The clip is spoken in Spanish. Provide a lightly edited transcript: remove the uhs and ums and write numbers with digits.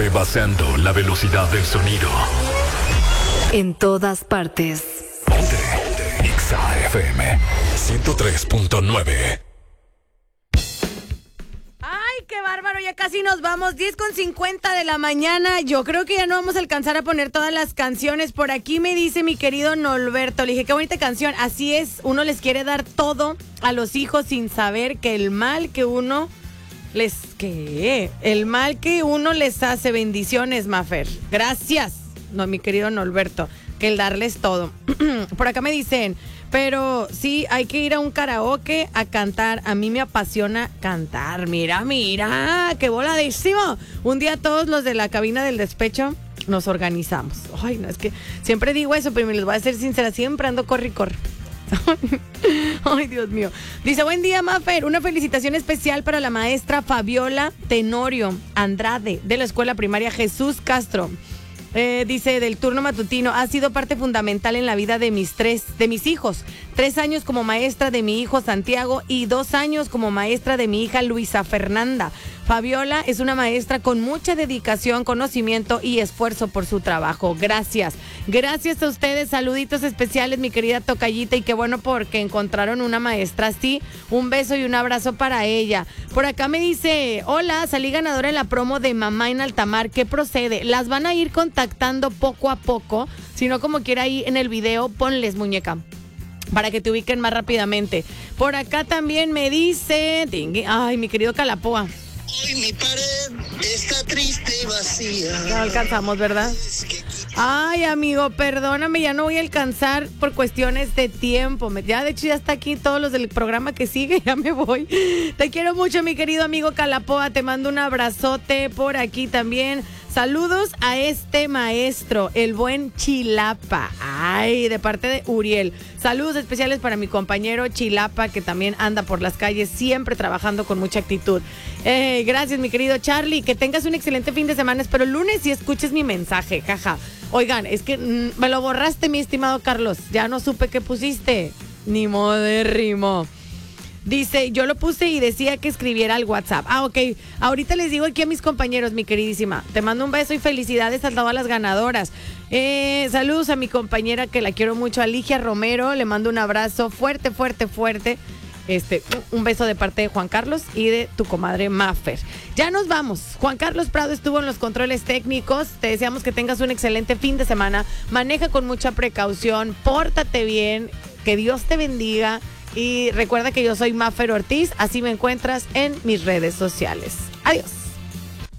rebasando la velocidad del sonido. En todas partes. Ponte. Exa FM 103.9. ¡Ay, qué bárbaro! Ya casi nos vamos. 10:50 de la mañana. Yo creo que ya no vamos a alcanzar a poner todas las canciones. Por aquí me dice mi querido Norberto. Le dije, qué bonita canción. Así es, uno les quiere dar todo a los hijos sin saber que el mal que uno les... ¿Qué? El mal que uno les hace. Bendiciones, Mafer. Gracias. No, mi querido Norberto. Que el darles todo. Por acá me dicen... Pero sí, hay que ir a un karaoke a cantar. A mí me apasiona cantar. Mira, qué voladísimo. Un día todos los de la cabina del despecho nos organizamos. Ay, no, es que siempre digo eso, pero me les voy a ser sincera. Siempre ando corre y corre. Ay, Dios mío. Dice, buen día, Mafer. Una felicitación especial para la maestra Fabiola Tenorio Andrade de la escuela primaria Jesús Castro. Dice, del turno matutino, ha sido parte fundamental en la vida de mis hijos. 3 años como maestra de mi hijo Santiago y 2 años como maestra de mi hija Luisa Fernanda. Fabiola es una maestra con mucha dedicación, conocimiento y esfuerzo por su trabajo. Gracias. Gracias a ustedes. Saluditos especiales, mi querida tocallita, y qué bueno porque encontraron una maestra así. Un beso y un abrazo para ella. Por acá me dice, hola, salí ganadora en la promo de Mamá en Altamar. ¿Qué procede? Las van a ir contactando poco a poco. Si no, como quiera ahí en el video, ponles, muñeca, para que te ubiquen más rápidamente. Por acá también me dice, ay, mi querido Calapoa. Hoy mi pared está triste y vacía. No alcanzamos, ¿verdad? Ay, amigo, perdóname, ya no voy a alcanzar por cuestiones de tiempo. Ya, de hecho, ya está aquí todos los del programa que sigue, ya me voy. Te quiero mucho, mi querido amigo Calapoa, te mando un abrazote por aquí también. Saludos a este maestro, el buen Chilapa. Ay, de parte de Uriel. Saludos especiales para mi compañero Chilapa, que también anda por las calles, siempre trabajando con mucha actitud. Gracias, mi querido Charlie. Que tengas un excelente fin de semana. Espero el lunes y escuches mi mensaje, jaja. Oigan, es que me lo borraste, mi estimado Carlos. Ya no supe qué pusiste. Ni modérrimo. Dice, yo lo puse y decía que escribiera al WhatsApp. Ah, ok. Ahorita les digo aquí a mis compañeros, mi queridísima. Te mando un beso y felicidades a todas las ganadoras. Saludos a mi compañera que la quiero mucho, a Ligia Romero. Le mando un abrazo fuerte, fuerte, fuerte. Un beso de parte de Juan Carlos y de tu comadre Mafer. Ya nos vamos. Juan Carlos Prado estuvo en los controles técnicos. Te deseamos que tengas un excelente fin de semana. Maneja con mucha precaución. Pórtate bien. Que Dios te bendiga. Y recuerda que yo soy Mafer Ortiz, así me encuentras en mis redes sociales. Adiós.